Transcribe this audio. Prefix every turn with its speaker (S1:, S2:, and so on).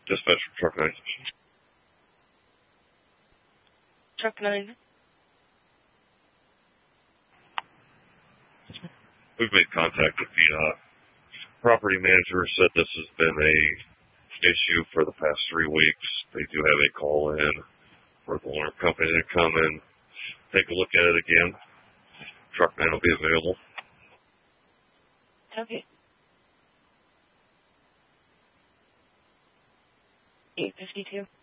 S1: Dispatch from Truck 9.
S2: Truck 9.
S1: We've made contact with the property manager, said this has been a issue for the past 3 weeks. They do have a call in for the alarm company to come in, take a look at it again. Truck 9 will be available.
S2: Okay. 8:52.